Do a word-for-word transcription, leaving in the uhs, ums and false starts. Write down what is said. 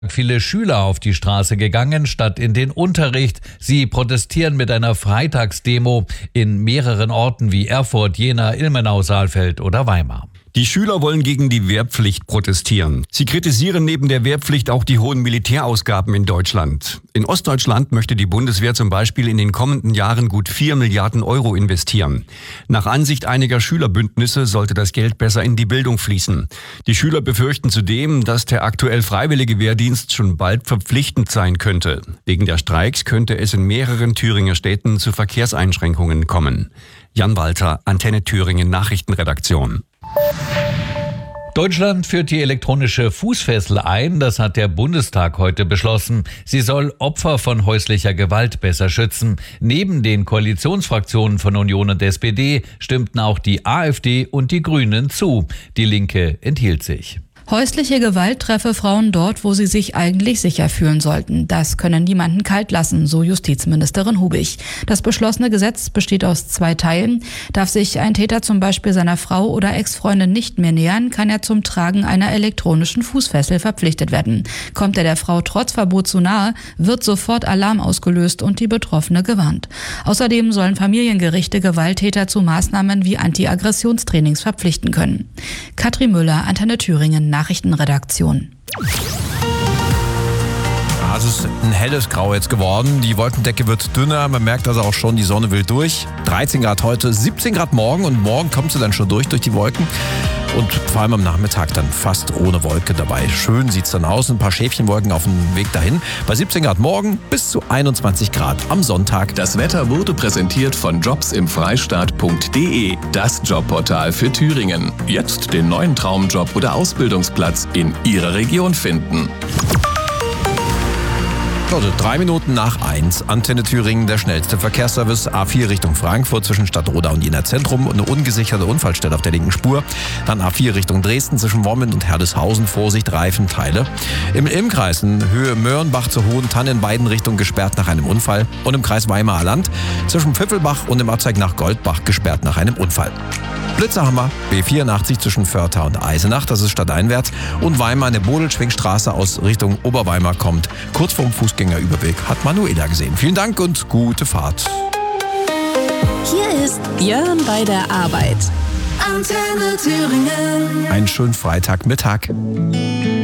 Viele Schüler auf die Straße gegangen, statt in den Unterricht. Sie protestieren mit einer Freitagsdemo in mehreren Orten wie Erfurt, Jena, Ilmenau, Saalfeld oder Weimar. Die Schüler wollen gegen die Wehrpflicht protestieren. Sie kritisieren neben der Wehrpflicht auch die hohen Militärausgaben in Deutschland. In Ostdeutschland möchte die Bundeswehr zum Beispiel in den kommenden Jahren gut vier Milliarden Euro investieren. Nach Ansicht einiger Schülerbündnisse sollte das Geld besser in die Bildung fließen. Die Schüler befürchten zudem, dass der aktuell freiwillige Wehrdienst schon bald verpflichtend sein könnte. Wegen der Streiks könnte es in mehreren Thüringer Städten zu Verkehrseinschränkungen kommen. Jan Walter, Antenne Thüringen Nachrichtenredaktion. Deutschland führt die elektronische Fußfessel ein. Das hat der Bundestag heute beschlossen. Sie soll Opfer von häuslicher Gewalt besser schützen. Neben den Koalitionsfraktionen von Union und S P D stimmten auch die AfD und die Grünen zu. Die Linke enthielt sich. Häusliche Gewalt treffe Frauen dort, wo sie sich eigentlich sicher fühlen sollten. Das könne niemanden kalt lassen, so Justizministerin Hubig. Das beschlossene Gesetz besteht aus zwei Teilen. Darf sich ein Täter zum Beispiel seiner Frau oder Ex-Freundin nicht mehr nähern, kann er zum Tragen einer elektronischen Fußfessel verpflichtet werden. Kommt er der Frau trotz Verbot zu nahe, wird sofort Alarm ausgelöst und die Betroffene gewarnt. Außerdem sollen Familiengerichte Gewalttäter zu Maßnahmen wie Anti-Aggressionstrainings verpflichten können. Katrin Müller, Antenne Thüringen, Nachrichtenredaktion. Es ist ein helles Grau jetzt geworden. Die Wolkendecke wird dünner. Man merkt also auch schon, die Sonne will durch. dreizehn Grad heute, siebzehn Grad morgen. Und morgen kommt sie dann schon durch, durch die Wolken. Und vor allem am Nachmittag dann fast ohne Wolke dabei. Schön sieht es dann aus. Ein paar Schäfchenwolken auf dem Weg dahin. Bei siebzehn Grad morgen bis zu einundzwanzig Grad am Sonntag. Das Wetter wurde präsentiert von jobs im freistaat punkt de. Das Jobportal für Thüringen. Jetzt den neuen Traumjob oder Ausbildungsplatz in Ihrer Region finden. Also drei Minuten nach eins. Antenne Thüringen, der schnellste Verkehrsservice. A vier Richtung Frankfurt zwischen Stadtroda und Jena Zentrum. Eine ungesicherte Unfallstelle auf der linken Spur. Dann A vier Richtung Dresden zwischen Wommen und Herdeshausen. Vorsicht, Reifenteile. Im Ilm-Kreis in Höhe Möhrenbach zur Hohen Tanne in beiden Richtungen gesperrt nach einem Unfall. Und im Kreis Weimarer Land zwischen Pfiffelbach und im Abzweig nach Goldbach gesperrt nach einem Unfall. Blitzerhammer, B vierundachtzig zwischen Förtha und Eisenach, das ist stadteinwärts. Und Weimar eine Bodelschwingstraße aus Richtung Oberweimar kommt. Kurz vorm Fußgängerüberweg hat Manuela gesehen. Vielen Dank und gute Fahrt. Hier ist Jörn bei der Arbeit. Antenne Thüringen. Einen schönen Freitagmittag.